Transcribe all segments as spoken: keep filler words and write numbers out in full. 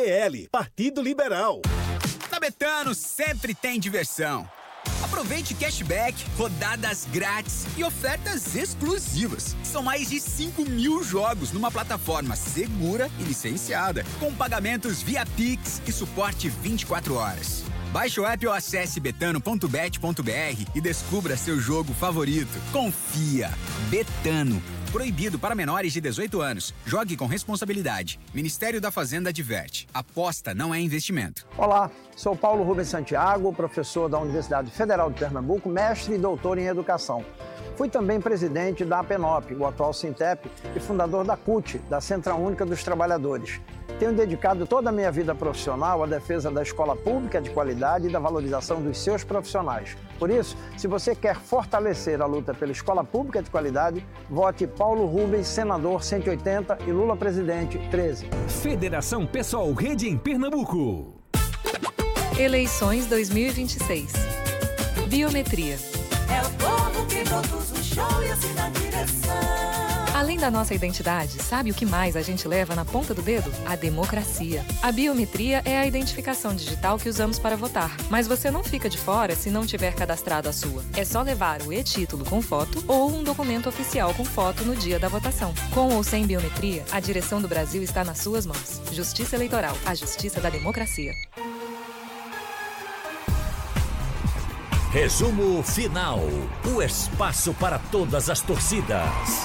L, Partido Liberal. Na Betano sempre tem diversão. Aproveite cashback, rodadas grátis e ofertas exclusivas. São mais de cinco mil jogos numa plataforma segura e licenciada, com pagamentos via Pix e suporte vinte e quatro horas. Baixe o app ou acesse betano ponto bet ponto br e descubra seu jogo favorito. Confia. Betano. Proibido para menores de dezoito anos. Jogue com responsabilidade. Ministério da Fazenda adverte. Aposta não é investimento. Olá, sou Paulo Rubens Santiago, professor da Universidade Federal de Pernambuco, mestre e doutor em educação. Fui também presidente da APENOP, o atual Sintep, e fundador da C U T, da Central Única dos Trabalhadores. Tenho dedicado toda a minha vida profissional à defesa da escola pública de qualidade e da valorização dos seus profissionais. Por isso, se você quer fortalecer a luta pela escola pública de qualidade, vote Paulo Rubens, senador cento e oitenta e Lula presidente treze. Federação Pessoal Rede em Pernambuco. Eleições dois mil e vinte e seis. Biometria. É o povo que produz o show e assim na direção. Além da nossa identidade, sabe o que mais a gente leva na ponta do dedo? A democracia. A biometria é a identificação digital que usamos para votar. Mas você não fica de fora se não tiver cadastrado a sua. É só levar o e-título com foto ou um documento oficial com foto no dia da votação. Com ou sem biometria, a direção do Brasil está nas suas mãos. Justiça Eleitoral, a justiça da democracia. Resumo final. O espaço para todas as torcidas.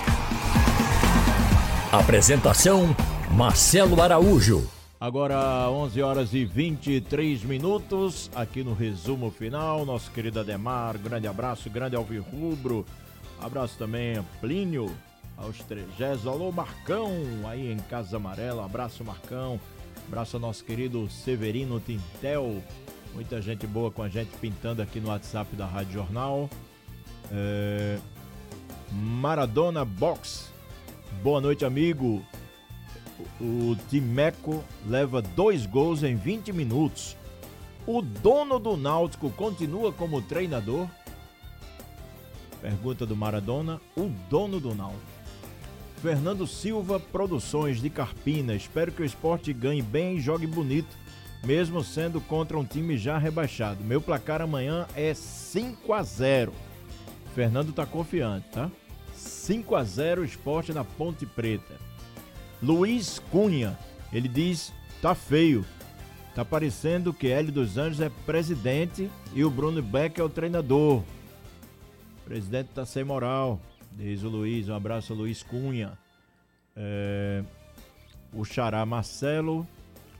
Apresentação: Marcelo Araújo. Agora onze horas e vinte e três minutos, aqui no resumo final, nosso querido Ademar, grande abraço, grande alvirrubro, abraço também a Plínio, aos trigésimo, alô Marcão, aí em Casa Amarela, abraço Marcão, abraço ao nosso querido Severino Tintel, muita gente boa com a gente pintando aqui no WhatsApp da Rádio Jornal. É... Maradona Box, boa noite, amigo. O Timeco leva dois gols em vinte minutos. O dono do Náutico continua como treinador? Pergunta do Maradona. O dono do Náutico. Fernando Silva, Produções de Carpina. Espero que o Sport ganhe bem e jogue bonito, mesmo sendo contra um time já rebaixado. Meu placar amanhã é cinco a zero. Fernando tá confiante, tá? cinco a zero Sport na Ponte Preta. Luiz Cunha, ele diz, tá feio. Tá parecendo que Hélio dos Anjos é presidente e o Bruno Beck é o treinador. O presidente tá sem moral, diz o Luiz. Um abraço, Luiz Cunha. É... O Xará Marcelo.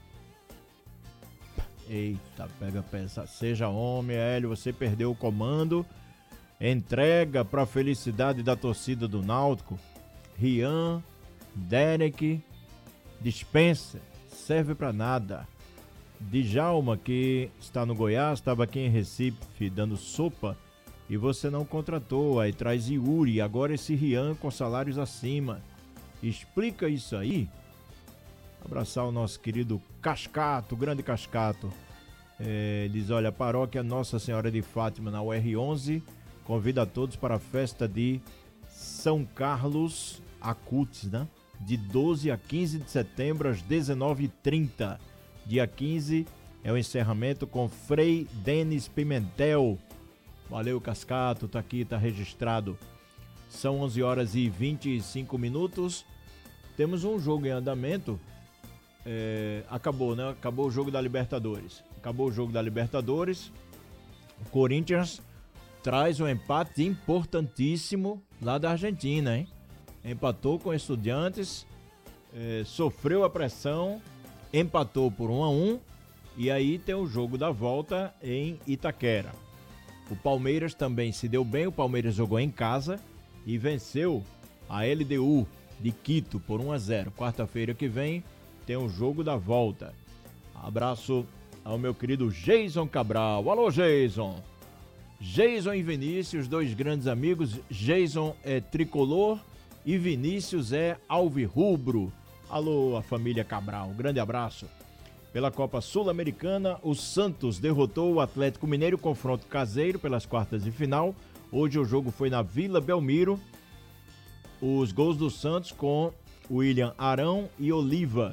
Eita, pega peça. Seja homem, Hélio, você perdeu o comando. Entrega para a felicidade da torcida do Náutico. Rian, Derek, dispensa, serve para nada. Djalma, que está no Goiás, estava aqui em Recife dando sopa e você não contratou. Aí traz Yuri, agora esse Rian com salários acima. Explica isso aí. Abraçar o nosso querido Cascato, grande Cascato. É, ele diz, olha, a paróquia Nossa Senhora de Fátima na U R onze convida a todos para a festa de São Carlos Acutis, né? De doze a quinze de setembro às dezenove e trinta. Dia quinze é o encerramento com Frei Denis Pimentel. Valeu, Cascato, tá aqui, tá registrado. São onze horas e vinte e cinco minutos. Temos um jogo em andamento. É, acabou, né? Acabou o jogo da Libertadores. Acabou o jogo da Libertadores. O Corinthians traz um empate importantíssimo lá da Argentina, hein? Empatou com Estudiantes, eh, sofreu a pressão, empatou por um a um e aí tem o jogo da volta em Itaquera. O Palmeiras também se deu bem, o Palmeiras jogou em casa e venceu a L D U de Quito por um a zero. Quarta-feira que vem tem o jogo da volta. Abraço ao meu querido Jason Cabral. Alô, Jason! Jason e Vinícius, dois grandes amigos. Jason é tricolor e Vinícius é alvirrubro. Alô, a família Cabral, grande abraço. Pela Copa Sul-Americana, o Santos derrotou o Atlético Mineiro, confronto caseiro pelas quartas de final. Hoje o jogo foi na Vila Belmiro. Os gols do Santos com William Arão e Oliva.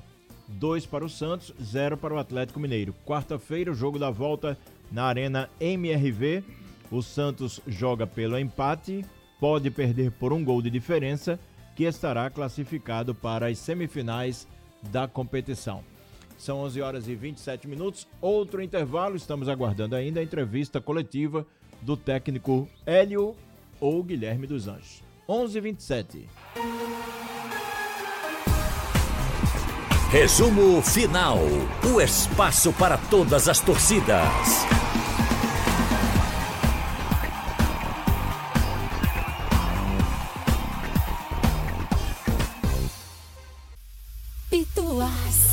dois para o Santos, zero para o Atlético Mineiro. Quarta-feira, o jogo da volta na Arena M R V. O Santos joga pelo empate, pode perder por um gol de diferença, que estará classificado para as semifinais da competição. São onze horas e vinte e sete minutos. Outro intervalo, estamos aguardando ainda a entrevista coletiva do técnico Hélio ou Guilherme dos Anjos. onze e vinte e sete. Resumo final. O espaço para todas as torcidas.